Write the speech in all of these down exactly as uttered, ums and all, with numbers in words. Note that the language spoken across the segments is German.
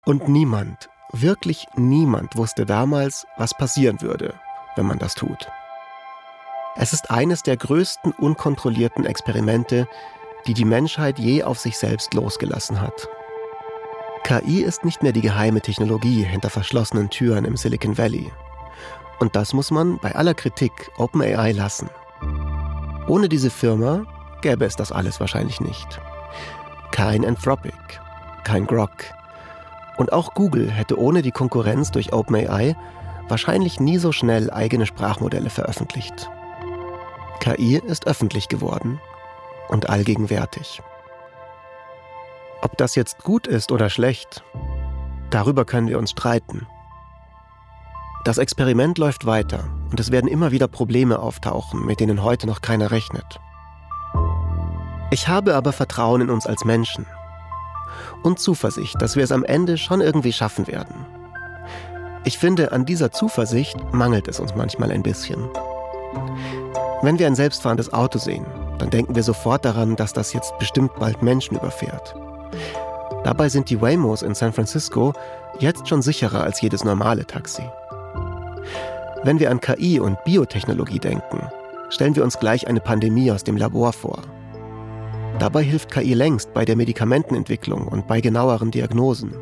Und niemand, wirklich niemand wusste damals, was passieren würde, wenn man das tut. Es ist eines der größten unkontrollierten Experimente, die die Menschheit je auf sich selbst losgelassen hat. K I ist nicht mehr die geheime Technologie hinter verschlossenen Türen im Silicon Valley. Und das muss man bei aller Kritik OpenAI lassen. Ohne diese Firma gäbe es das alles wahrscheinlich nicht. Kein Anthropic, kein Grok. Und auch Google hätte ohne die Konkurrenz durch OpenAI wahrscheinlich nie so schnell eigene Sprachmodelle veröffentlicht. K I ist öffentlich geworden und allgegenwärtig. Ob das jetzt gut ist oder schlecht, darüber können wir uns streiten. Das Experiment läuft weiter und es werden immer wieder Probleme auftauchen, mit denen heute noch keiner rechnet. Ich habe aber Vertrauen in uns als Menschen und Zuversicht, dass wir es am Ende schon irgendwie schaffen werden. Ich finde, an dieser Zuversicht mangelt es uns manchmal ein bisschen. Wenn wir ein selbstfahrendes Auto sehen, dann denken wir sofort daran, dass das jetzt bestimmt bald Menschen überfährt. Dabei sind die Waymos in San Francisco jetzt schon sicherer als jedes normale Taxi. Wenn wir an K I und Biotechnologie denken, stellen wir uns gleich eine Pandemie aus dem Labor vor. Dabei hilft K I längst bei der Medikamentenentwicklung und bei genaueren Diagnosen.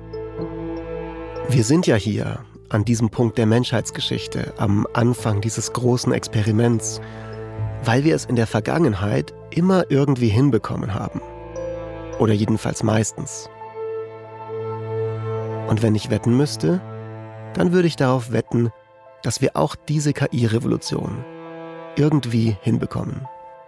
Wir sind ja hier, an diesem Punkt der Menschheitsgeschichte, am Anfang dieses großen Experiments, weil wir es in der Vergangenheit immer irgendwie hinbekommen haben. Oder jedenfalls meistens. Und wenn ich wetten müsste, dann würde ich darauf wetten, dass wir auch diese K I-Revolution irgendwie hinbekommen.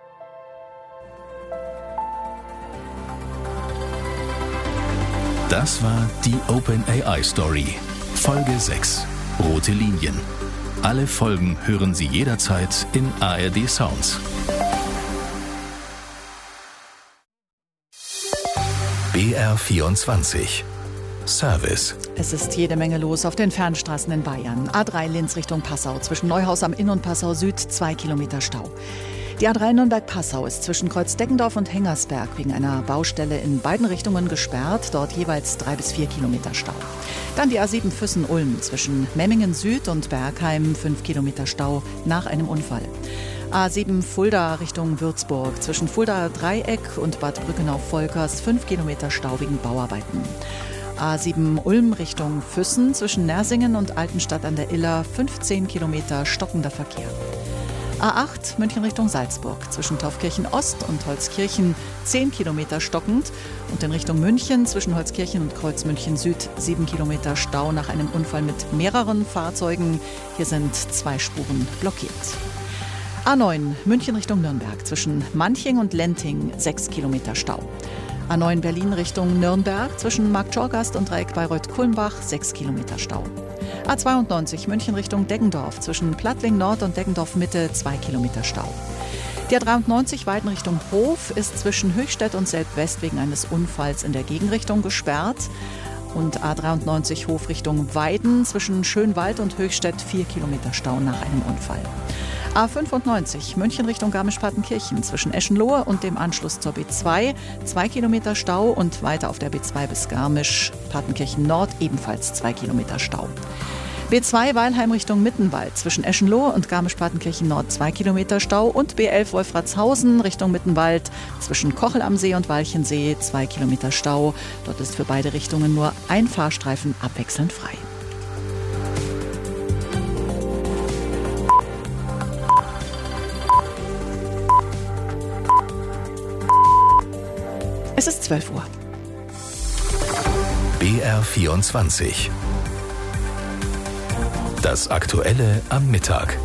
Das war die OpenAI Story, Folge sechs, Rote Linien. Alle Folgen hören Sie jederzeit in A R D Sounds. B R vierundzwanzig Service. Es ist jede Menge los auf den Fernstraßen in Bayern. A drei Linz Richtung Passau, zwischen Neuhaus am Inn und Passau Süd, zwei Kilometer Stau. Die A drei Nürnberg-Passau ist zwischen Kreuz-Deggendorf und Hengersberg wegen einer Baustelle in beiden Richtungen gesperrt, dort jeweils drei bis vier Kilometer Stau. Dann die A sieben Füssen-Ulm zwischen Memmingen Süd und Bergheim, fünf Kilometer Stau nach einem Unfall. A sieben Fulda Richtung Würzburg, zwischen Fulda Dreieck und Bad Brückenau-Volkers, fünf Kilometer Stau wegen Bauarbeiten. A sieben Ulm Richtung Füssen, zwischen Nersingen und Altenstadt an der Iller, fünfzehn Kilometer stockender Verkehr. A acht München Richtung Salzburg, zwischen Taufkirchen Ost und Holzkirchen, zehn Kilometer stockend. Und in Richtung München, zwischen Holzkirchen und Kreuz München Süd, sieben Kilometer Stau nach einem Unfall mit mehreren Fahrzeugen. Hier sind zwei Spuren blockiert. A neun München Richtung Nürnberg, zwischen Manching und Lenting, sechs Kilometer Stau. A neun Berlin Richtung Nürnberg, zwischen Marktschorgast und Dreieck Bayreuth-Kulmbach, sechs Kilometer Stau. A zweiundneunzig München Richtung Deggendorf, zwischen Plattling Nord und Deggendorf Mitte, zwei Kilometer Stau. Die A dreiundneunzig Weiden Richtung Hof ist zwischen Höchstädt und Selb-West wegen eines Unfalls in der Gegenrichtung gesperrt. Und A dreiundneunzig Hof Richtung Weiden, zwischen Schönwald und Höchstädt, vier Kilometer Stau nach einem Unfall. A fünfundneunzig München Richtung Garmisch-Partenkirchen, zwischen Eschenlohe und dem Anschluss zur B zwei, zwei Kilometer Stau und weiter auf der B zwei bis Garmisch-Partenkirchen Nord ebenfalls zwei Kilometer Stau. B zwei Weilheim Richtung Mittenwald, zwischen Eschenlohe und Garmisch-Partenkirchen Nord zwei Kilometer Stau und B elf Wolfratshausen Richtung Mittenwald, zwischen Kochel am See und Walchensee zwei Kilometer Stau. Dort ist für beide Richtungen nur ein Fahrstreifen abwechselnd frei. Es ist zwölf Uhr. B R vierundzwanzig. Das Aktuelle am Mittag.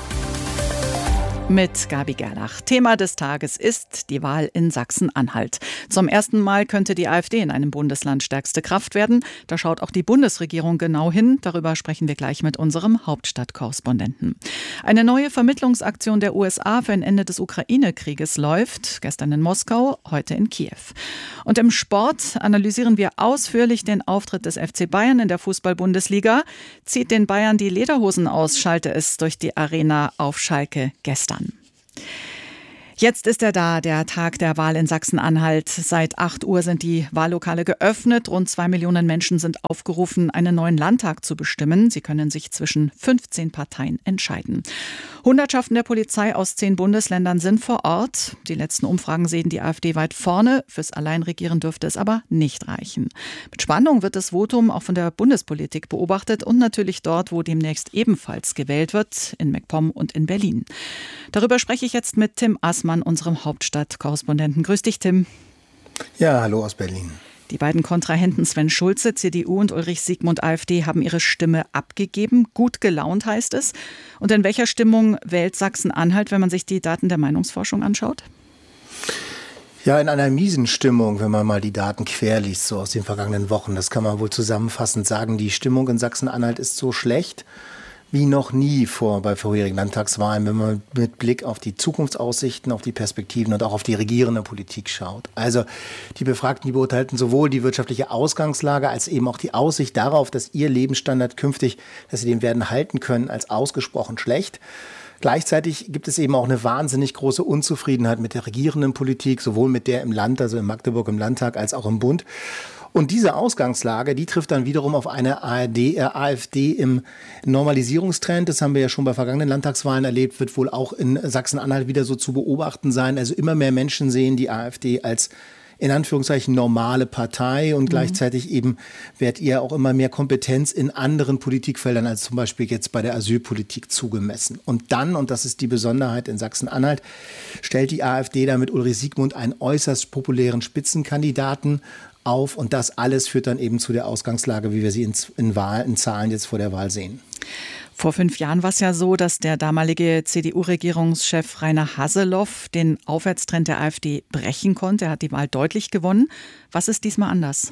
Mit Gabi Gerlach. Thema des Tages ist die Wahl in Sachsen-Anhalt. Zum ersten Mal könnte die AfD in einem Bundesland stärkste Kraft werden. Da schaut auch die Bundesregierung genau hin. Darüber sprechen wir gleich mit unserem Hauptstadtkorrespondenten. Eine neue Vermittlungsaktion der U S A für ein Ende des Ukraine-Krieges läuft. Gestern in Moskau, heute in Kiew. Und im Sport analysieren wir ausführlich den Auftritt des F C Bayern in der Fußball-Bundesliga. Zieht den Bayern die Lederhosen aus, schallte es durch die Arena auf Schalke gestern. Jetzt ist er da, der Tag der Wahl in Sachsen-Anhalt. Seit acht Uhr sind die Wahllokale geöffnet. Rund zwei Millionen Menschen sind aufgerufen, einen neuen Landtag zu bestimmen. Sie können sich zwischen fünfzehn Parteien entscheiden. Hundertschaften der Polizei aus zehn Bundesländern sind vor Ort. Die letzten Umfragen sehen die AfD weit vorne. Fürs Alleinregieren dürfte es aber nicht reichen. Mit Spannung wird das Votum auch von der Bundespolitik beobachtet und natürlich dort, wo demnächst ebenfalls gewählt wird, in MacPom und in Berlin. Darüber spreche ich jetzt mit Tim Assmann, unserem Hauptstadtkorrespondenten. Grüß dich, Tim. Ja, hallo aus Berlin. Die beiden Kontrahenten Sven Schulze, C D U, und Ulrich Siegmund, AfD, haben ihre Stimme abgegeben. Gut gelaunt heißt es. Und in welcher Stimmung wählt Sachsen-Anhalt, wenn man sich die Daten der Meinungsforschung anschaut? Ja, in einer miesen Stimmung, wenn man mal die Daten querliest, so aus den vergangenen Wochen. Das kann man wohl zusammenfassend sagen. Die Stimmung in Sachsen-Anhalt ist so schlecht wie noch nie vor bei vorherigen Landtagswahlen, wenn man mit Blick auf die Zukunftsaussichten, auf die Perspektiven und auch auf die regierende Politik schaut. Also die Befragten, die beurteilten sowohl die wirtschaftliche Ausgangslage als eben auch die Aussicht darauf, dass ihr Lebensstandard künftig, dass sie den werden halten können, als ausgesprochen schlecht. Gleichzeitig gibt es eben auch eine wahnsinnig große Unzufriedenheit mit der regierenden Politik, sowohl mit der im Land, also in Magdeburg im Landtag, als auch im Bund. Und diese Ausgangslage, die trifft dann wiederum auf eine A R D, äh, AfD im Normalisierungstrend. Das haben wir ja schon bei vergangenen Landtagswahlen erlebt, wird wohl auch in Sachsen-Anhalt wieder so zu beobachten sein. Also immer mehr Menschen sehen die AfD als in Anführungszeichen normale Partei und mhm. gleichzeitig eben wird ihr auch immer mehr Kompetenz in anderen Politikfeldern als zum Beispiel jetzt bei der Asylpolitik zugemessen. Und dann, und das ist die Besonderheit in Sachsen-Anhalt, stellt die AfD da mit Ulrich Siegmund einen äußerst populären Spitzenkandidaten auf. Und das alles führt dann eben zu der Ausgangslage, wie wir sie in, in, Wahl, in Zahlen jetzt vor der Wahl sehen. Vor fünf Jahren war es ja so, dass der damalige C D U-Regierungschef Rainer Haseloff den Aufwärtstrend der AfD brechen konnte. Er hat die Wahl deutlich gewonnen. Was ist diesmal anders?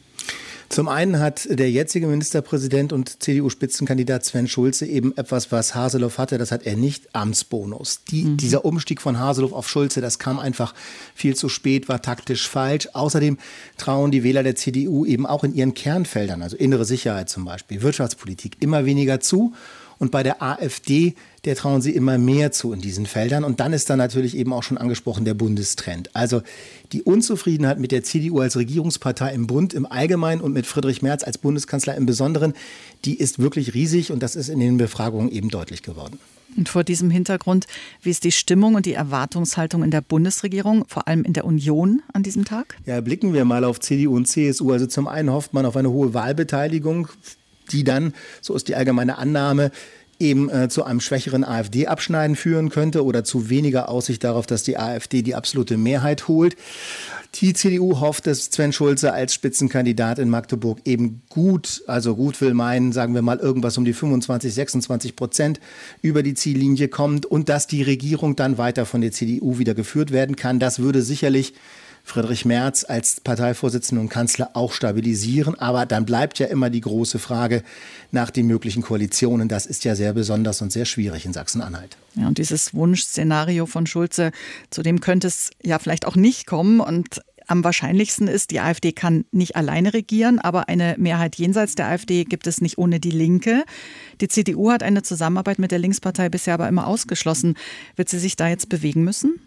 Zum einen hat der jetzige Ministerpräsident und C D U-Spitzenkandidat Sven Schulze eben etwas, was Haseloff hatte, das hat er nicht, Amtsbonus. Die, mhm. Dieser Umstieg von Haseloff auf Schulze, das kam einfach viel zu spät, war taktisch falsch. Außerdem trauen die Wähler der C D U eben auch in ihren Kernfeldern, also innere Sicherheit zum Beispiel, Wirtschaftspolitik, immer weniger zu. Und bei der AfD, der trauen sie immer mehr zu in diesen Feldern. Und dann ist da natürlich eben auch schon angesprochen der Bundestrend. Also die Unzufriedenheit mit der C D U als Regierungspartei im Bund im Allgemeinen und mit Friedrich Merz als Bundeskanzler im Besonderen, die ist wirklich riesig und das ist in den Befragungen eben deutlich geworden. Und vor diesem Hintergrund, wie ist die Stimmung und die Erwartungshaltung in der Bundesregierung, vor allem in der Union an diesem Tag? Ja, blicken wir mal auf C D U und C S U. Also zum einen hofft man auf eine hohe Wahlbeteiligung, die dann, so ist die allgemeine Annahme, eben äh, zu einem schwächeren AfD-Abschneiden führen könnte oder zu weniger Aussicht darauf, dass die AfD die absolute Mehrheit holt. Die C D U hofft, dass Sven Schulze als Spitzenkandidat in Magdeburg eben gut, also gut will meinen, sagen wir mal irgendwas um die fünfundzwanzig, sechsundzwanzig Prozent über die Ziellinie kommt und dass die Regierung dann weiter von der C D U wieder geführt werden kann. Das würde sicherlich Friedrich Merz als Parteivorsitzender und Kanzler auch stabilisieren. Aber dann bleibt ja immer die große Frage nach den möglichen Koalitionen. Das ist ja sehr besonders und sehr schwierig in Sachsen-Anhalt. Ja, und dieses Wunschszenario von Schulze, zu dem könnte es ja vielleicht auch nicht kommen. Und am wahrscheinlichsten ist, die AfD kann nicht alleine regieren, aber eine Mehrheit jenseits der AfD gibt es nicht ohne die Linke. Die C D U hat eine Zusammenarbeit mit der Linkspartei bisher aber immer ausgeschlossen. Wird sie sich da jetzt bewegen müssen?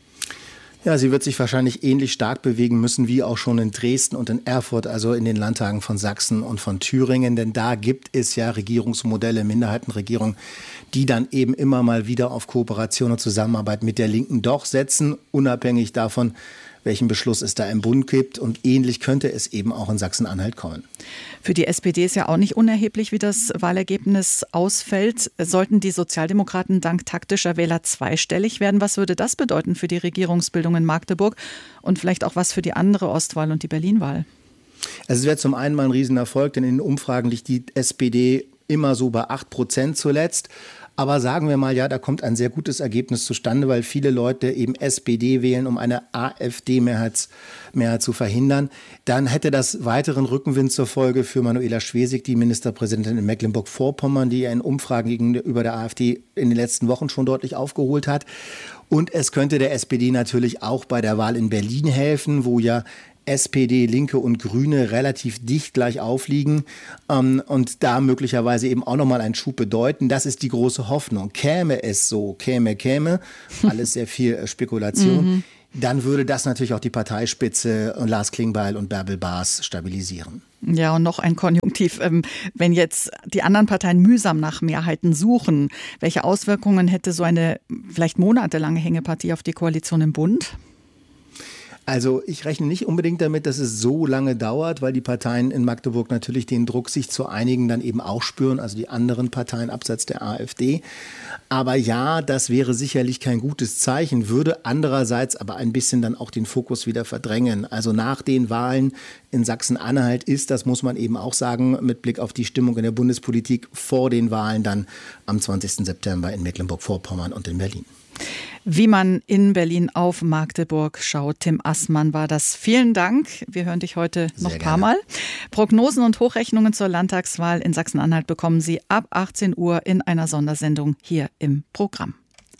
Ja, sie wird sich wahrscheinlich ähnlich stark bewegen müssen wie auch schon in Dresden und in Erfurt, also in den Landtagen von Sachsen und von Thüringen. Denn da gibt es ja Regierungsmodelle, Minderheitenregierungen, die dann eben immer mal wieder auf Kooperation und Zusammenarbeit mit der Linken doch setzen, unabhängig davon, welchen Beschluss es da im Bund gibt. Und ähnlich könnte es eben auch in Sachsen-Anhalt kommen. Für die S P D ist ja auch nicht unerheblich, wie das Wahlergebnis ausfällt. Sollten die Sozialdemokraten dank taktischer Wähler zweistellig werden, was würde das bedeuten für die Regierungsbildung in Magdeburg und vielleicht auch was für die andere Ostwahl und die Berlinwahl? Also es wäre zum einen mal ein Riesenerfolg, denn in den Umfragen liegt die S P D immer so bei acht Prozent zuletzt. Aber sagen wir mal, ja, da kommt ein sehr gutes Ergebnis zustande, weil viele Leute eben S P D wählen, um eine AfD-Mehrheit Mehrheit zu verhindern. Dann hätte das weiteren Rückenwind zur Folge für Manuela Schwesig, die Ministerpräsidentin in Mecklenburg-Vorpommern, die ja in Umfragen gegenüber der AfD in den letzten Wochen schon deutlich aufgeholt hat. Und es könnte der S P D natürlich auch bei der Wahl in Berlin helfen, wo ja S P D, Linke und Grüne relativ dicht gleich aufliegen ähm, und da möglicherweise eben auch nochmal einen Schub bedeuten. Das ist die große Hoffnung. Käme es so, käme, käme, alles sehr viel Spekulation, mhm. dann würde das natürlich auch die Parteispitze und Lars Klingbeil und Bärbel Baas stabilisieren. Ja, und noch ein Konjunktiv. Wenn jetzt die anderen Parteien mühsam nach Mehrheiten suchen, welche Auswirkungen hätte so eine vielleicht monatelange Hängepartie auf die Koalition im Bund? Also ich rechne nicht unbedingt damit, dass es so lange dauert, weil die Parteien in Magdeburg natürlich den Druck, sich zu einigen, dann eben auch spüren, also die anderen Parteien abseits der AfD. Aber ja, das wäre sicherlich kein gutes Zeichen, würde andererseits aber ein bisschen dann auch den Fokus wieder verdrängen. Also nach den Wahlen in Sachsen-Anhalt ist, das muss man eben auch sagen, mit Blick auf die Stimmung in der Bundespolitik vor den Wahlen dann am zwanzigsten September in Mecklenburg-Vorpommern und in Berlin. Wie man in Berlin auf Magdeburg schaut. Tim Assmann war das. Vielen Dank. Wir hören dich heute noch ein paar Mal. Prognosen und Hochrechnungen zur Landtagswahl in Sachsen-Anhalt bekommen Sie ab achtzehn Uhr in einer Sondersendung hier im Programm.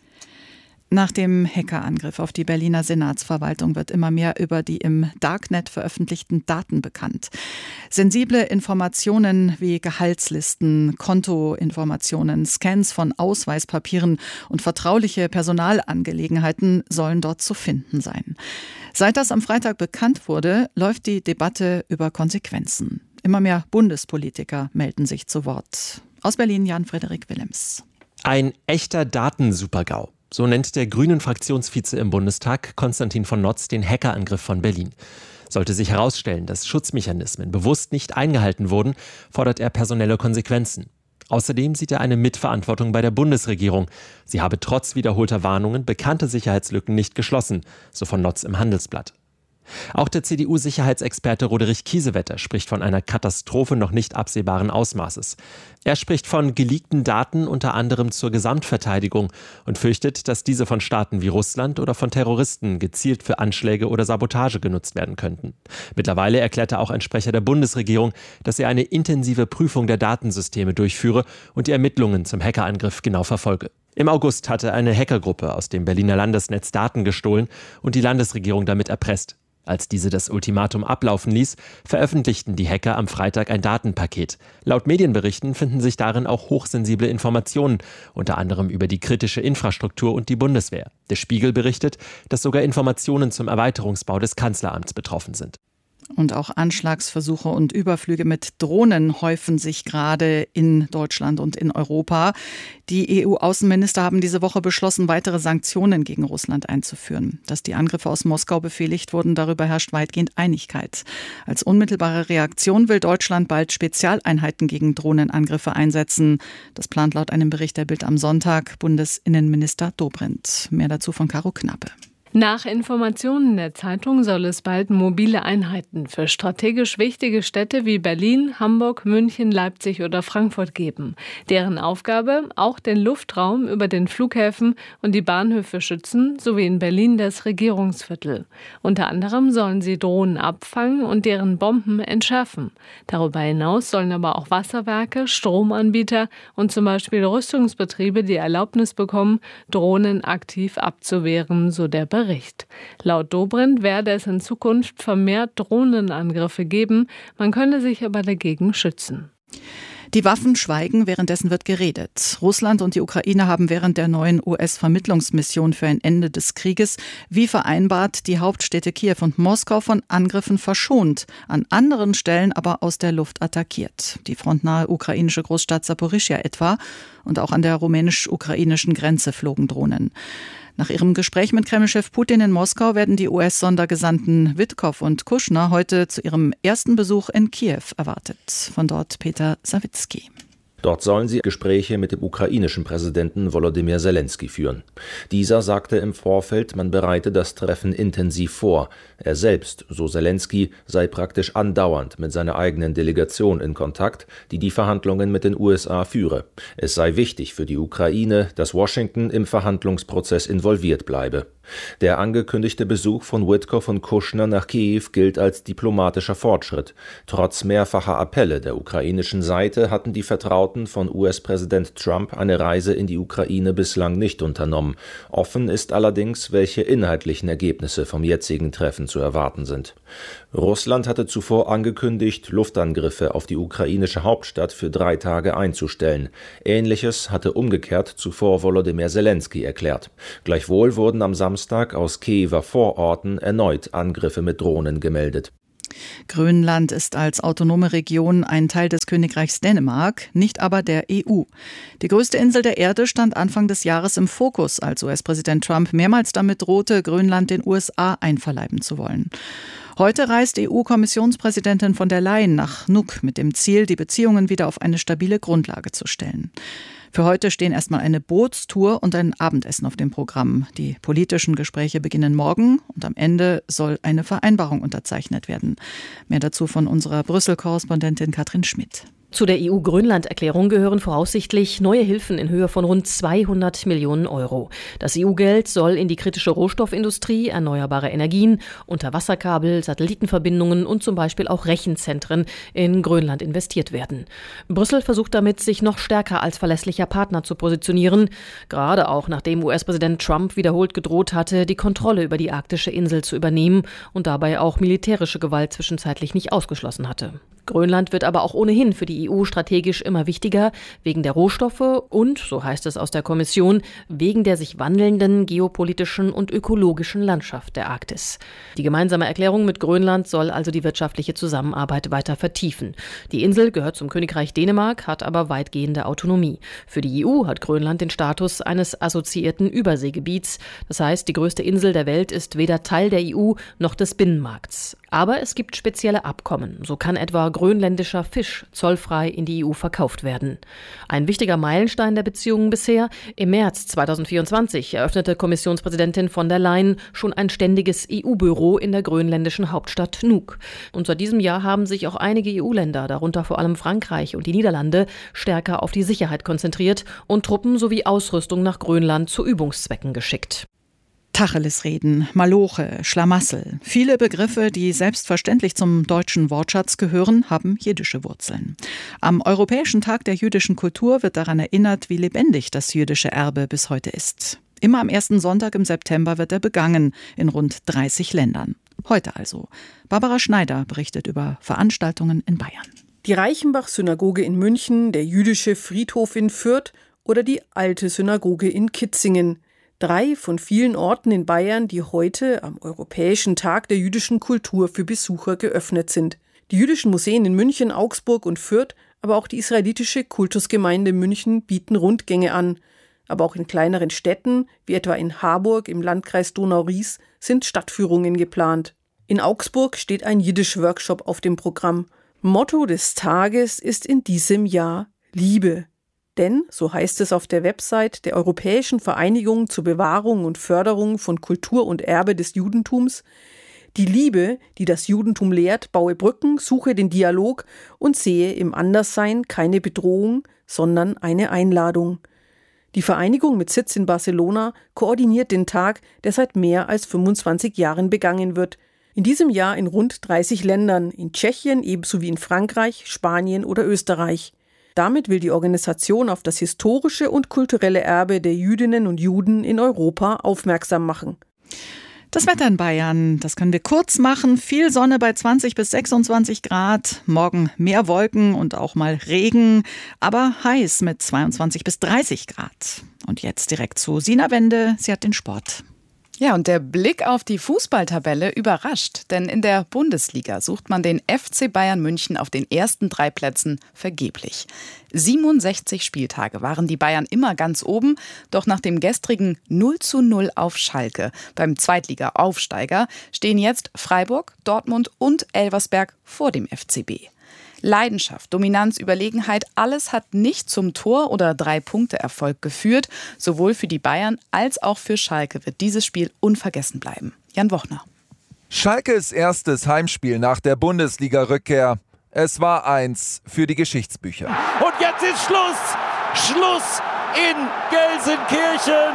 Nach dem Hackerangriff auf die Berliner Senatsverwaltung wird immer mehr über die im Darknet veröffentlichten Daten bekannt. Sensible Informationen wie Gehaltslisten, Kontoinformationen, Scans von Ausweispapieren und vertrauliche Personalangelegenheiten sollen dort zu finden sein. Seit das am Freitag bekannt wurde, läuft die Debatte über Konsequenzen. Immer mehr Bundespolitiker melden sich zu Wort. Aus Berlin Jan-Frederik Willems. Ein echter Datensupergau. So nennt der Grünen-Fraktionsvize im Bundestag, Konstantin von Notz, den Hackerangriff von Berlin. Sollte sich herausstellen, dass Schutzmechanismen bewusst nicht eingehalten wurden, fordert er personelle Konsequenzen. Außerdem sieht er eine Mitverantwortung bei der Bundesregierung. Sie habe trotz wiederholter Warnungen bekannte Sicherheitslücken nicht geschlossen, so von Notz im Handelsblatt. Auch der C D U-Sicherheitsexperte Roderich Kiesewetter spricht von einer Katastrophe noch nicht absehbaren Ausmaßes. Er spricht von geleakten Daten unter anderem zur Gesamtverteidigung und fürchtet, dass diese von Staaten wie Russland oder von Terroristen gezielt für Anschläge oder Sabotage genutzt werden könnten. Mittlerweile erklärte auch ein Sprecher der Bundesregierung, dass er eine intensive Prüfung der Datensysteme durchführe und die Ermittlungen zum Hackerangriff genau verfolge. Im August hatte eine Hackergruppe aus dem Berliner Landesnetz Daten gestohlen und die Landesregierung damit erpresst. Als diese das Ultimatum ablaufen ließ, veröffentlichten die Hacker am Freitag ein Datenpaket. Laut Medienberichten finden sich darin auch hochsensible Informationen, unter anderem über die kritische Infrastruktur und die Bundeswehr. Der Spiegel berichtet, dass sogar Informationen zum Erweiterungsbau des Kanzleramts betroffen sind. Und auch Anschlagsversuche und Überflüge mit Drohnen häufen sich gerade in Deutschland und in Europa. Die E U-Außenminister haben diese Woche beschlossen, weitere Sanktionen gegen Russland einzuführen. Dass die Angriffe aus Moskau befehligt wurden, darüber herrscht weitgehend Einigkeit. Als unmittelbare Reaktion will Deutschland bald Spezialeinheiten gegen Drohnenangriffe einsetzen. Das plant laut einem Bericht der Bild am Sonntag Bundesinnenminister Dobrindt. Mehr dazu von Caro Knappe. Nach Informationen der Zeitung soll es bald mobile Einheiten für strategisch wichtige Städte wie Berlin, Hamburg, München, Leipzig oder Frankfurt geben. Deren Aufgabe, auch den Luftraum über den Flughäfen und die Bahnhöfe schützen, sowie in Berlin das Regierungsviertel. Unter anderem sollen sie Drohnen abfangen und deren Bomben entschärfen. Darüber hinaus sollen aber auch Wasserwerke, Stromanbieter und zum Beispiel Rüstungsbetriebe die Erlaubnis bekommen, Drohnen aktiv abzuwehren, so der Bericht. Bericht. Laut Dobrindt werde es in Zukunft vermehrt Drohnenangriffe geben, man könne sich aber dagegen schützen. Die Waffen schweigen, währenddessen wird geredet. Russland und die Ukraine haben während der neuen U S-Vermittlungsmission für ein Ende des Krieges, wie vereinbart, die Hauptstädte Kiew und Moskau von Angriffen verschont, an anderen Stellen aber aus der Luft attackiert. Die frontnahe ukrainische Großstadt Saporischschja etwa und auch an der rumänisch-ukrainischen Grenze flogen Drohnen. Nach ihrem Gespräch mit Kreml-Chef Putin in Moskau werden die U S-Sondergesandten Witkow und Kushner heute zu ihrem ersten Besuch in Kiew erwartet. Von dort Peter Sawicki. Dort sollen sie Gespräche mit dem ukrainischen Präsidenten Volodymyr Zelensky führen. Dieser sagte im Vorfeld, man bereite das Treffen intensiv vor. Er selbst, so Zelensky, sei praktisch andauernd mit seiner eigenen Delegation in Kontakt, die die Verhandlungen mit den U S A führe. Es sei wichtig für die Ukraine, dass Washington im Verhandlungsprozess involviert bleibe. Der angekündigte Besuch von Witkoff und Kushner nach Kiew gilt als diplomatischer Fortschritt. Trotz mehrfacher Appelle der ukrainischen Seite hatten die Vertrauten von U S-Präsident Trump eine Reise in die Ukraine bislang nicht unternommen. Offen ist allerdings, welche inhaltlichen Ergebnisse vom jetzigen Treffen zu erwarten sind. Russland hatte zuvor angekündigt, Luftangriffe auf die ukrainische Hauptstadt für drei Tage einzustellen. Ähnliches hatte umgekehrt zuvor Volodymyr Selensky erklärt. Gleichwohl wurden am Samstag aus Kiewer Vororten erneut Angriffe mit Drohnen gemeldet. Grönland ist als autonome Region ein Teil des Königreichs Dänemark, nicht aber der E U. Die größte Insel der Erde stand Anfang des Jahres im Fokus, als U S-Präsident Trump mehrmals damit drohte, Grönland den U S A einverleiben zu wollen. Heute reist E U-Kommissionspräsidentin von der Leyen nach Nuuk mit dem Ziel, die Beziehungen wieder auf eine stabile Grundlage zu stellen. Für heute stehen erstmal eine Bootstour und ein Abendessen auf dem Programm. Die politischen Gespräche beginnen morgen und am Ende soll eine Vereinbarung unterzeichnet werden. Mehr dazu von unserer Brüssel-Korrespondentin Katrin Schmidt. Zu der E U-Grönland-Erklärung gehören voraussichtlich neue Hilfen in Höhe von rund zweihundert Millionen Euro. Das E U-Geld soll in die kritische Rohstoffindustrie, erneuerbare Energien, Unterwasserkabel, Satellitenverbindungen und zum Beispiel auch Rechenzentren in Grönland investiert werden. Brüssel versucht damit, sich noch stärker als verlässlicher Partner zu positionieren, gerade auch nachdem U S-Präsident Trump wiederholt gedroht hatte, die Kontrolle über die arktische Insel zu übernehmen und dabei auch militärische Gewalt zwischenzeitlich nicht ausgeschlossen hatte. Grönland wird aber auch ohnehin für die E U strategisch immer wichtiger, wegen der Rohstoffe und, so heißt es aus der Kommission, wegen der sich wandelnden geopolitischen und ökologischen Landschaft der Arktis. Die gemeinsame Erklärung mit Grönland soll also die wirtschaftliche Zusammenarbeit weiter vertiefen. Die Insel gehört zum Königreich Dänemark, hat aber weitgehende Autonomie. Für die E U hat Grönland den Status eines assoziierten Überseegebiets. Das heißt, die größte Insel der Welt ist weder Teil der E U noch des Binnenmarkts. Aber es gibt spezielle Abkommen. So kann etwa grönländischer Fisch zollfrei in die E U verkauft werden. Ein wichtiger Meilenstein der Beziehungen bisher: Im März zweitausendvierundzwanzig eröffnete Kommissionspräsidentin von der Leyen schon ein ständiges E U-Büro in der grönländischen Hauptstadt Nuuk. Und seit diesem Jahr haben sich auch einige E U-Länder, darunter vor allem Frankreich und die Niederlande, stärker auf die Sicherheit konzentriert und Truppen sowie Ausrüstung nach Grönland zu Übungszwecken geschickt. Tacheles reden, Maloche, Schlamassel. Viele Begriffe, die selbstverständlich zum deutschen Wortschatz gehören, haben jiddische Wurzeln. Am Europäischen Tag der jüdischen Kultur wird daran erinnert, wie lebendig das jüdische Erbe bis heute ist. Immer am ersten Sonntag im September wird er begangen, in rund dreißig Ländern. Heute also. Barbara Schneider berichtet über Veranstaltungen in Bayern. Die Reichenbach-Synagoge in München, der jüdische Friedhof in Fürth oder die alte Synagoge in Kitzingen. Drei von vielen Orten in Bayern, die heute am Europäischen Tag der jüdischen Kultur für Besucher geöffnet sind. Die jüdischen Museen in München, Augsburg und Fürth, aber auch die israelitische Kultusgemeinde München bieten Rundgänge an. Aber auch in kleineren Städten, wie etwa in Harburg im Landkreis Donau-Ries, sind Stadtführungen geplant. In Augsburg steht ein Jiddisch-Workshop auf dem Programm. Motto des Tages ist in diesem Jahr Liebe. Denn, so heißt es auf der Website der Europäischen Vereinigung zur Bewahrung und Förderung von Kultur und Erbe des Judentums, die Liebe, die das Judentum lehrt, baue Brücken, suche den Dialog und sehe im Anderssein keine Bedrohung, sondern eine Einladung. Die Vereinigung mit Sitz in Barcelona koordiniert den Tag, der seit mehr als fünfundzwanzig Jahren begangen wird. In diesem Jahr in rund dreißig Ländern, in Tschechien ebenso wie in Frankreich, Spanien oder Österreich. Damit will die Organisation auf das historische und kulturelle Erbe der Jüdinnen und Juden in Europa aufmerksam machen. Das Wetter in Bayern, das können wir kurz machen. Viel Sonne bei zwanzig bis sechsundzwanzig Grad. Morgen mehr Wolken und auch mal Regen, aber heiß mit zweiundzwanzig bis dreißig Grad. Und jetzt direkt zu Sina Wende. Sie hat den Sport. Ja, und der Blick auf die Fußballtabelle überrascht, denn in der Bundesliga sucht man den F C Bayern München auf den ersten drei Plätzen vergeblich. siebenundsechzig Spieltage waren die Bayern immer ganz oben, doch nach dem gestrigen null zu null auf Schalke beim Zweitliga-Aufsteiger stehen jetzt Freiburg, Dortmund und Elversberg vor dem F C B. Leidenschaft, Dominanz, Überlegenheit, alles hat nicht zum Tor- oder Drei-Punkte-Erfolg geführt. Sowohl für die Bayern als auch für Schalke wird dieses Spiel unvergessen bleiben. Jan Wochner. Schalkes erstes Heimspiel nach der Bundesliga-Rückkehr. Es war eins für die Geschichtsbücher. Und jetzt ist Schluss! Schluss in Gelsenkirchen!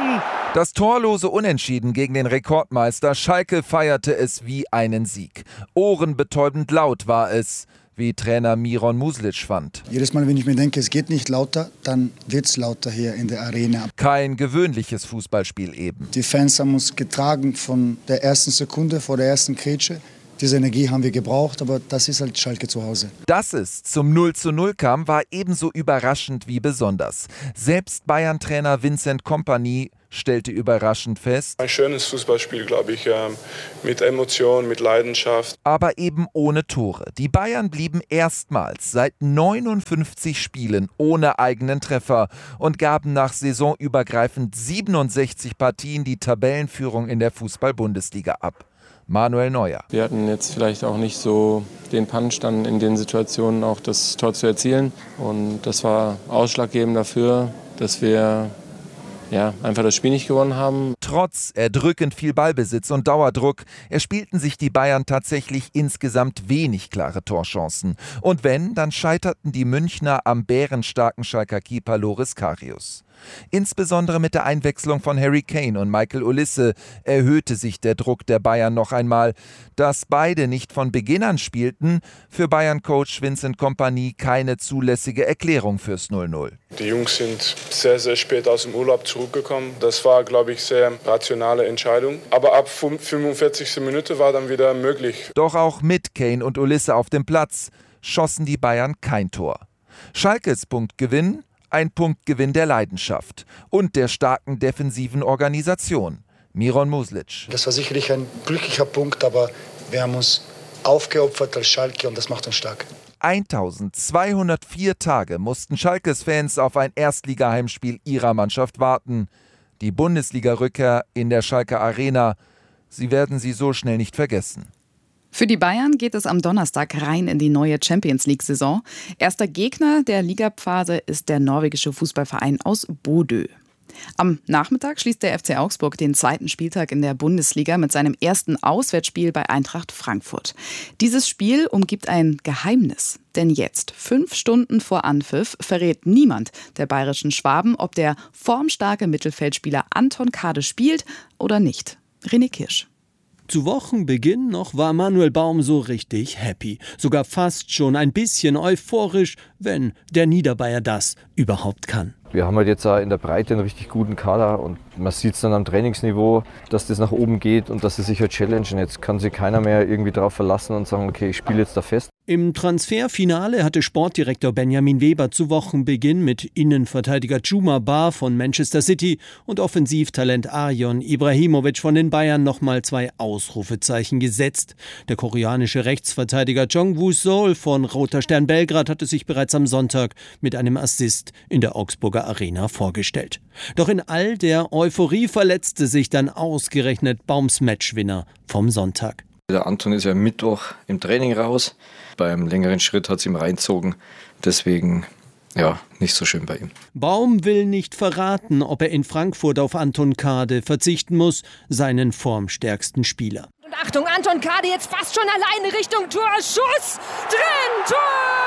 Das torlose Unentschieden gegen den Rekordmeister Schalke feierte es wie einen Sieg. Ohrenbetäubend laut war es, wie Trainer Miron Muslic fand. Jedes Mal, wenn ich mir denke, es geht nicht lauter, dann wird es lauter hier in der Arena. Kein gewöhnliches Fußballspiel eben. Die Fans haben uns getragen von der ersten Sekunde, vor der ersten Grätsche. Diese Energie haben wir gebraucht, aber das ist halt Schalke zu Hause. Dass es zum null zu null kam, war ebenso überraschend wie besonders. Selbst Bayern-Trainer Vincent Kompany stellte überraschend fest: Ein schönes Fußballspiel, glaube ich, mit Emotion, mit Leidenschaft. Aber eben ohne Tore. Die Bayern blieben erstmals seit neunundfünfzig Spielen ohne eigenen Treffer und gaben nach saisonübergreifend siebenundsechzig Partien die Tabellenführung in der Fußball-Bundesliga ab. Manuel Neuer. Wir hatten jetzt vielleicht auch nicht so den Punch, dann in den Situationen auch das Tor zu erzielen. Und das war ausschlaggebend dafür, dass wir ja, einfach das Spiel nicht gewonnen haben. Trotz erdrückend viel Ballbesitz und Dauerdruck erspielten sich die Bayern tatsächlich insgesamt wenig klare Torchancen. Und wenn, dann scheiterten die Münchner am bärenstarken Schalker Keeper Loris Karius. Insbesondere mit der Einwechslung von Harry Kane und Michael Olise erhöhte sich der Druck der Bayern noch einmal. Dass beide nicht von Beginn an spielten, für Bayern-Coach Vincent Kompany keine zulässige Erklärung fürs null null. Die Jungs sind sehr, sehr spät aus dem Urlaub zurückgekommen. Das war, glaube ich, sehr rationale Entscheidung. Aber ab fünfundvierzigsten Minute war dann wieder möglich. Doch auch mit Kane und Olise auf dem Platz schossen die Bayern kein Tor. Schalkes Punktgewinn: ein Punktgewinn der Leidenschaft und der starken defensiven Organisation. Miron Muslic. Das war sicherlich ein glücklicher Punkt, aber wir haben uns aufgeopfert als Schalke und das macht uns stark. eintausendzweihundertvier Tage mussten Schalkes Fans auf ein Erstligaheimspiel ihrer Mannschaft warten. Die Bundesliga-Rückkehr in der Schalker Arena, sie werden sie so schnell nicht vergessen. Für die Bayern geht es am Donnerstag rein in die neue Champions-League-Saison. Erster Gegner der Ligaphase ist der norwegische Fußballverein aus Bodø. Am Nachmittag schließt der F C Augsburg den zweiten Spieltag in der Bundesliga mit seinem ersten Auswärtsspiel bei Eintracht Frankfurt. Dieses Spiel umgibt ein Geheimnis. Denn jetzt, fünf Stunden vor Anpfiff, verrät niemand der bayerischen Schwaben, ob der formstarke Mittelfeldspieler Anton Kade spielt oder nicht. René Kirsch. Zu Wochenbeginn noch war Manuel Baum so richtig happy, sogar fast schon ein bisschen euphorisch, wenn der Niederbayer das überhaupt kann. Wir haben halt jetzt auch in der Breite einen richtig guten Kader und man sieht es dann am Trainingsniveau, dass das nach oben geht und dass sie sich halt challengen. Jetzt kann sich keiner mehr irgendwie darauf verlassen und sagen, okay, ich spiele jetzt da fest. Im Transferfinale hatte Sportdirektor Benjamin Weber zu Wochenbeginn mit Innenverteidiger Djuma Ba von Manchester City und Offensivtalent Arjon Ibrahimovic von den Bayern nochmal zwei Ausrufezeichen gesetzt. Der koreanische Rechtsverteidiger Jong-Woo Sol von Roter Stern Belgrad hatte sich bereits am Sonntag mit einem Assist in der Augsburger Arena vorgestellt. Doch in all der Euphorie verletzte sich dann ausgerechnet Baums Matchwinner vom Sonntag. Der Anton ist ja am Mittwoch im Training raus. Beim längeren Schritt hat es ihm reinzogen. Deswegen, ja, nicht so schön bei ihm. Baum will nicht verraten, ob er in Frankfurt auf Anton Kade verzichten muss, seinen formstärksten Spieler. Und Achtung, Anton Kade jetzt fast schon alleine Richtung Tor. Schuss! Drin! Tor!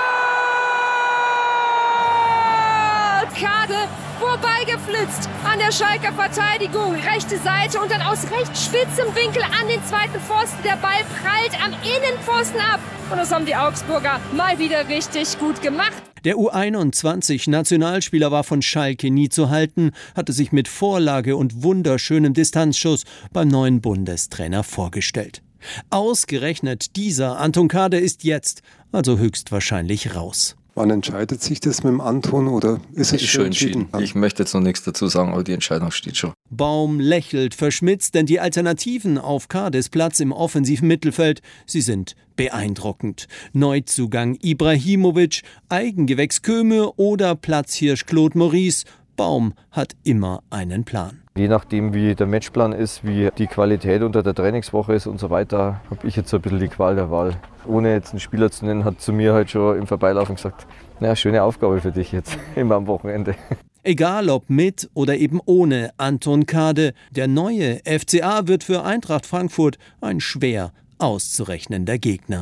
Kade vorbeigeflitzt an der Schalker Verteidigung. Rechte Seite und dann aus recht spitzem Winkel an den zweiten Pfosten. Der Ball prallt am Innenpfosten ab. Und das haben die Augsburger mal wieder richtig gut gemacht. Der U einundzwanzig-Nationalspieler war von Schalke nie zu halten, hatte sich mit Vorlage und wunderschönem Distanzschuss beim neuen Bundestrainer vorgestellt. Ausgerechnet dieser Anton Kade ist jetzt also höchstwahrscheinlich raus. Wann entscheidet sich das mit dem Anton oder ist es ist schon entschieden? entschieden? Ich möchte jetzt noch nichts dazu sagen, aber die Entscheidung steht schon. Baum lächelt verschmitzt, denn die Alternativen auf Kades Platz im offensiven Mittelfeld, sie sind beeindruckend. Neuzugang Ibrahimovic, Eigengewächs Köme oder Platzhirsch Claude Maurice. Baum hat immer einen Plan. Je nachdem, wie der Matchplan ist, wie die Qualität unter der Trainingswoche ist und so weiter, habe ich jetzt so ein bisschen die Qual der Wahl. Ohne jetzt einen Spieler zu nennen, hat zu mir halt schon im Vorbeilaufen gesagt, na, schöne Aufgabe für dich jetzt, immer am Wochenende. Egal ob mit oder eben ohne Anton Kade, der neue F C A wird für Eintracht Frankfurt ein schwer auszurechnender Gegner.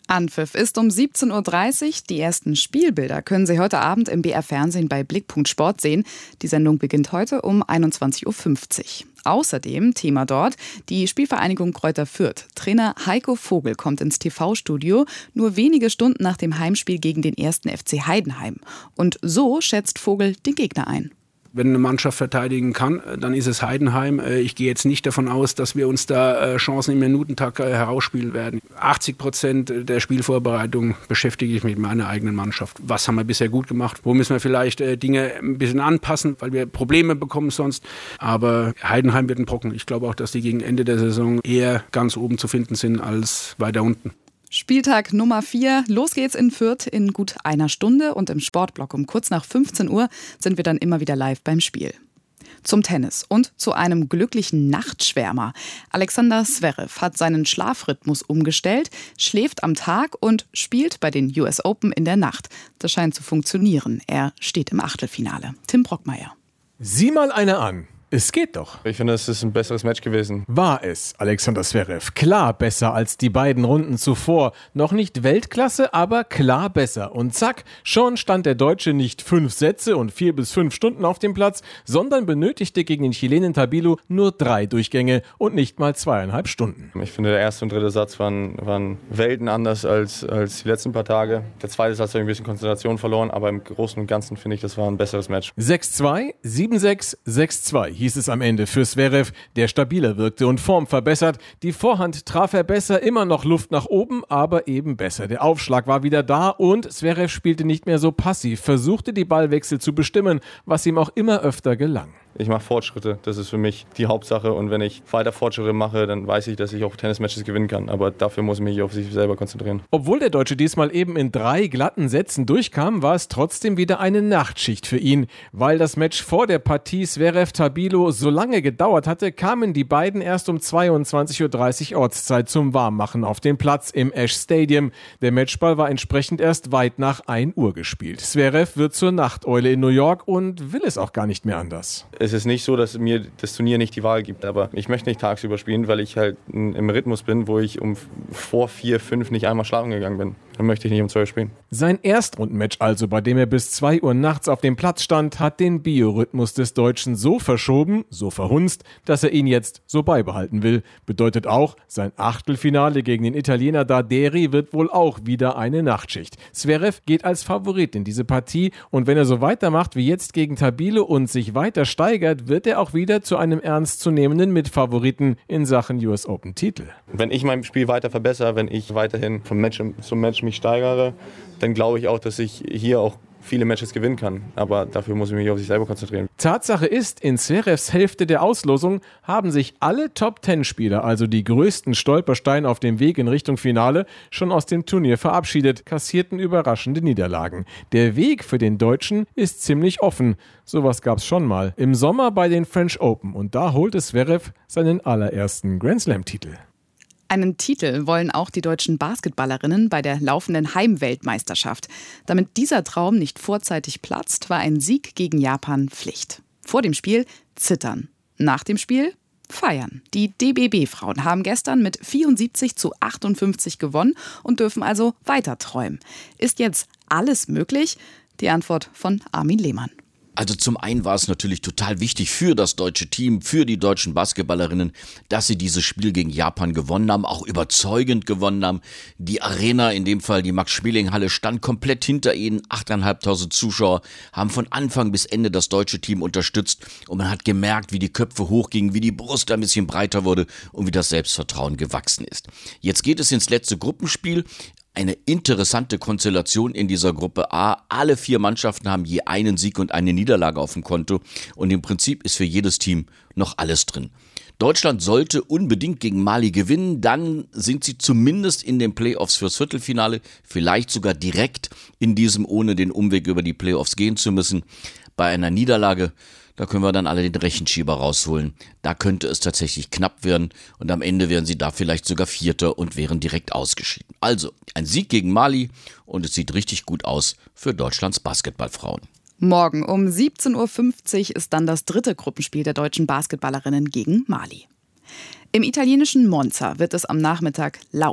Anpfiff ist um siebzehn Uhr dreißig. Die ersten Spielbilder können Sie heute Abend im B R-Fernsehen bei Blickpunkt Sport sehen. Die Sendung beginnt heute um einundzwanzig Uhr fünfzig. Außerdem Thema dort die Spielvereinigung Greuther Fürth. Trainer Heiko Vogel kommt ins T V-Studio nur wenige Stunden nach dem Heimspiel gegen den ersten F C Heidenheim. Und so schätzt Vogel den Gegner ein. Wenn eine Mannschaft verteidigen kann, dann ist es Heidenheim. Ich gehe jetzt nicht davon aus, dass wir uns da Chancen im Minutentakt herausspielen werden. achtzig Prozent der Spielvorbereitung beschäftige ich mich mit meiner eigenen Mannschaft. Was haben wir bisher gut gemacht? Wo müssen wir vielleicht Dinge ein bisschen anpassen, weil wir Probleme bekommen sonst? Aber Heidenheim wird ein Brocken. Ich glaube auch, dass die gegen Ende der Saison eher ganz oben zu finden sind als weiter unten. Spieltag Nummer vier. Los geht's in Fürth in gut einer Stunde und im Sportblock um kurz nach fünfzehn Uhr sind wir dann immer wieder live beim Spiel. Zum Tennis und zu einem glücklichen Nachtschwärmer. Alexander Zverev hat seinen Schlafrhythmus umgestellt, schläft am Tag und spielt bei den U S Open in der Nacht. Das scheint zu funktionieren. Er steht im Achtelfinale. Tim Brockmeier. Sieh mal einer an. Es geht doch. Ich finde, es ist ein besseres Match gewesen. War es, Alexander Zverev. Klar besser als die beiden Runden zuvor. Noch nicht Weltklasse, aber klar besser. Und zack, schon stand der Deutsche nicht fünf Sätze und vier bis fünf Stunden auf dem Platz, sondern benötigte gegen den Chilenen Tabilo nur drei Durchgänge und nicht mal zweieinhalb Stunden. Ich finde, der erste und dritte Satz waren, waren Welten anders als, als die letzten paar Tage. Der zweite Satz habe ich ein bisschen Konzentration verloren, aber im Großen und Ganzen finde ich, das war ein besseres Match. sechs zwei, sieben sechs, sechs zwei. Hieß es am Ende für Zverev, der stabiler wirkte und Form verbessert. Die Vorhand traf er besser, immer noch Luft nach oben, aber eben besser. Der Aufschlag war wieder da und Zverev spielte nicht mehr so passiv, versuchte die Ballwechsel zu bestimmen, was ihm auch immer öfter gelang. Ich mache Fortschritte, das ist für mich die Hauptsache und wenn ich weiter Fortschritte mache, dann weiß ich, dass ich auch Tennismatches gewinnen kann, aber dafür muss ich mich auf sich selber konzentrieren. Obwohl der Deutsche diesmal eben in drei glatten Sätzen durchkam, war es trotzdem wieder eine Nachtschicht für ihn. Weil das Match vor der Partie Zverev-Tabilo so lange gedauert hatte, kamen die beiden erst um zweiundzwanzig Uhr dreißig Ortszeit zum Warmmachen auf den Platz im Ash Stadium. Der Matchball war entsprechend erst weit nach ein Uhr gespielt. Zverev wird zur Nachteule in New York und will es auch gar nicht mehr anders. Es ist nicht so, dass mir das Turnier nicht die Wahl gibt, aber ich möchte nicht tagsüber spielen, weil ich halt im Rhythmus bin, wo ich um vor vier, fünf nicht einmal schlafen gegangen bin. Dann möchte ich nicht um zwölf spielen. Sein Erstrundenmatch also, bei dem er bis zwei Uhr nachts auf dem Platz stand, hat den Biorhythmus des Deutschen so verschoben, so verhunzt, dass er ihn jetzt so beibehalten will. Bedeutet auch, sein Achtelfinale gegen den Italiener Darderi wird wohl auch wieder eine Nachtschicht. Zverev geht als Favorit in diese Partie und wenn er so weitermacht wie jetzt gegen Tabilo und sich weiter steigert, wird er auch wieder zu einem ernstzunehmenden Mitfavoriten in Sachen U S Open-Titel. Wenn ich mein Spiel weiter verbessere, wenn ich weiterhin vom Match zum Match mich steigere, dann glaube ich auch, dass ich hier auch viele Matches gewinnen kann. Aber dafür muss ich mich auf sich selber konzentrieren. Tatsache ist, in Zverevs Hälfte der Auslosung haben sich alle Top-Ten-Spieler, also die größten Stolpersteine auf dem Weg in Richtung Finale, schon aus dem Turnier verabschiedet, kassierten überraschende Niederlagen. Der Weg für den Deutschen ist ziemlich offen. Sowas gab's schon mal. Im Sommer bei den French Open und da holte Zverev seinen allerersten Grand-Slam-Titel. Einen Titel wollen auch die deutschen Basketballerinnen bei der laufenden Heimweltmeisterschaft. Damit dieser Traum nicht vorzeitig platzt, war ein Sieg gegen Japan Pflicht. Vor dem Spiel zittern. Nach dem Spiel feiern. Die D B B-Frauen haben gestern mit vierundsiebzig zu achtundfünfzig gewonnen und dürfen also weiter träumen. Ist jetzt alles möglich? Die Antwort von Armin Lehmann. Also zum einen war es natürlich total wichtig für das deutsche Team, für die deutschen Basketballerinnen, dass sie dieses Spiel gegen Japan gewonnen haben, auch überzeugend gewonnen haben. Die Arena, in dem Fall die Max-Schmeling-Halle, stand komplett hinter ihnen. achttausendfünfhundert Zuschauer haben von Anfang bis Ende das deutsche Team unterstützt und man hat gemerkt, wie die Köpfe hochgingen, wie die Brust ein bisschen breiter wurde und wie das Selbstvertrauen gewachsen ist. Jetzt geht es ins letzte Gruppenspiel. Eine interessante Konstellation in dieser Gruppe A. Alle vier Mannschaften haben je einen Sieg und eine Niederlage auf dem Konto und im Prinzip ist für jedes Team noch alles drin. Deutschland sollte unbedingt gegen Mali gewinnen, dann sind sie zumindest in den Playoffs fürs Viertelfinale, vielleicht sogar direkt in diesem, ohne den Umweg über die Playoffs gehen zu müssen. Bei einer Niederlage, da können wir dann alle den Rechenschieber rausholen. Da könnte es tatsächlich knapp werden und am Ende wären sie da vielleicht sogar Vierter und wären direkt ausgeschieden. Also ein Sieg gegen Mali und es sieht richtig gut aus für Deutschlands Basketballfrauen. Morgen um siebzehn Uhr fünfzig ist dann das dritte Gruppenspiel der deutschen Basketballerinnen gegen Mali. Im italienischen Monza wird es am Nachmittag laut.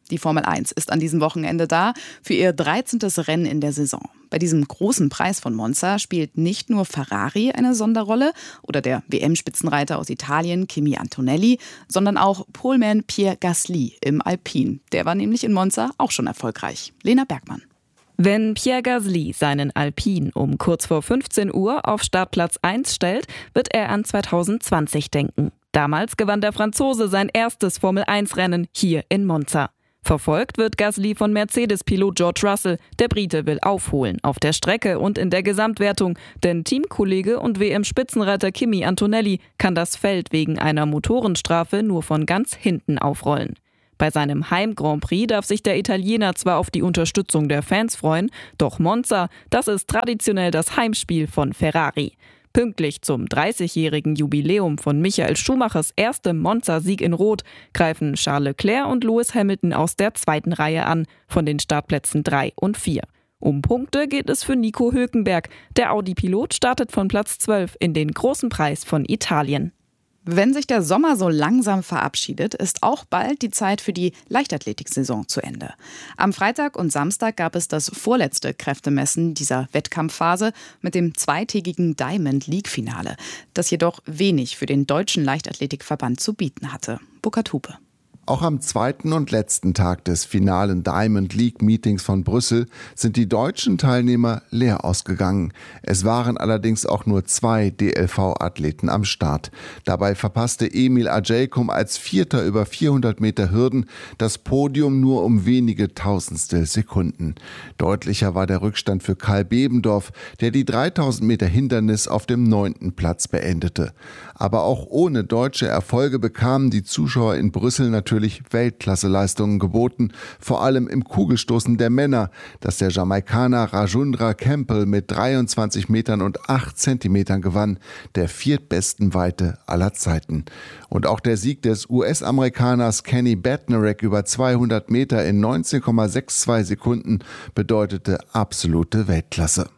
Die Formel eins ist an diesem Wochenende da für ihr dreizehntes Rennen in der Saison. Bei diesem großen Preis von Monza spielt nicht nur Ferrari eine Sonderrolle oder der W M-Spitzenreiter aus Italien Kimi Antonelli, sondern auch Poleman Pierre Gasly im Alpine. Der war nämlich in Monza auch schon erfolgreich. Lena Bergmann. Wenn Pierre Gasly seinen Alpine um kurz vor fünfzehn Uhr auf Startplatz eins stellt, wird er an zwanzig zwanzig denken. Damals gewann der Franzose sein erstes Formel eins Rennen hier in Monza. Verfolgt wird Gasly von Mercedes-Pilot George Russell. Der Brite will aufholen auf der Strecke und in der Gesamtwertung, denn Teamkollege und W M-Spitzenreiter Kimi Antonelli kann das Feld wegen einer Motorenstrafe nur von ganz hinten aufrollen. Bei seinem Heim-Grand Prix darf sich der Italiener zwar auf die Unterstützung der Fans freuen, doch Monza, das ist traditionell das Heimspiel von Ferrari. Pünktlich zum dreißigjährigen Jubiläum von Michael Schumachers erstem Monza-Sieg in Rot greifen Charles Leclerc und Lewis Hamilton aus der zweiten Reihe an, von den Startplätzen drei und vier. Um Punkte geht es für Nico Hülkenberg. Der Audi-Pilot startet von Platz zwölf in den großen Preis von Italien. Wenn sich der Sommer so langsam verabschiedet, ist auch bald die Zeit für die Leichtathletiksaison zu Ende. Am Freitag und Samstag gab es das vorletzte Kräftemessen dieser Wettkampfphase mit dem zweitägigen Diamond League-Finale, das jedoch wenig für den Deutschen Leichtathletikverband zu bieten hatte. Burkhard Hupe. Auch am zweiten und letzten Tag des finalen Diamond League Meetings von Brüssel sind die deutschen Teilnehmer leer ausgegangen. Es waren allerdings auch nur zwei D L V-Athleten am Start. Dabei verpasste Emil Ajaykum als Vierter über vierhundert Meter Hürden das Podium nur um wenige Tausendstel Sekunden. Deutlicher war der Rückstand für Karl Bebendorf, der die dreitausend Meter Hindernis auf dem neunten Platz beendete. Aber auch ohne deutsche Erfolge bekamen die Zuschauer in Brüssel natürlich Weltklasseleistungen geboten, vor allem im Kugelstoßen der Männer, das der Jamaikaner Rajundra Campbell mit dreiundzwanzig Metern und acht Zentimetern gewann, der viertbesten Weite aller Zeiten. Und auch der Sieg des U S-Amerikaners Kenny Bednarek über zweihundert Meter in neunzehn Komma zweiundsechzig Sekunden bedeutete absolute Weltklasse.